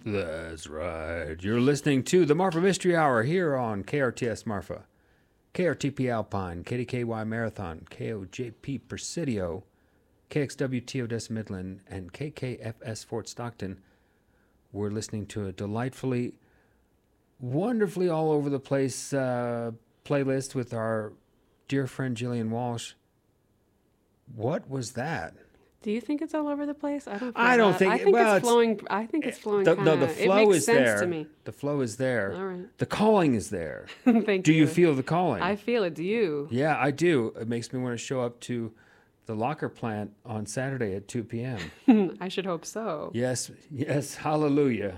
That's right. You're listening to the Marfa Mystery Hour here on KRTS Marfa, KRTP Alpine, KDKY Marathon, KOJP Presidio, KXWT Odessa Midland, and KKFS Fort Stockton. We're listening to a delightfully, wonderfully all over the place playlist with our dear friend Jillian Walsh. What was that? Do you think it's all over the place? I don't. I don't that. think. I think well, it's flowing. I think it's flowing. No, Kinda, the flow it makes is sense there. to me. The flow is there. All right. The calling is there. Thank you. Do you feel the calling? I feel it. Do you? Yeah, I do. It makes me want to show up to the locker plant on Saturday at 2 p.m. I should hope so. Yes, hallelujah.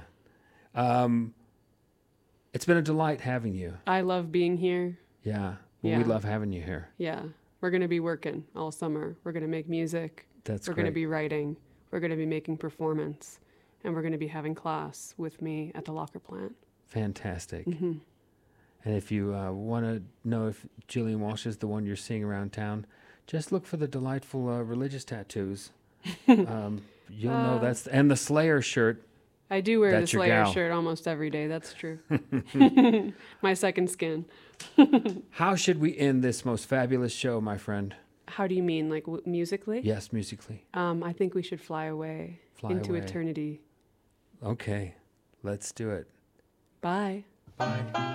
It's been a delight having you. I love being here. Yeah, Yeah. we love having you here. Yeah. We're going to be working all summer. We're going to make music. That's We're great. going to be writing. We're going to be making performance. And we're going to be having class with me at the locker plant. Fantastic. Mm-hmm. And if you want to know if Jillian Walsh is the one you're seeing around town, just look for the delightful religious tattoos. You'll know that's... And the Slayer shirt. I do wear the That's your Slayer gal. shirt almost every day. That's true. My second skin. How should we end this most fabulous show, my friend? How do you mean, like musically? Yes, musically. I think we should fly away into away. eternity. Okay, let's do it. Bye. Bye.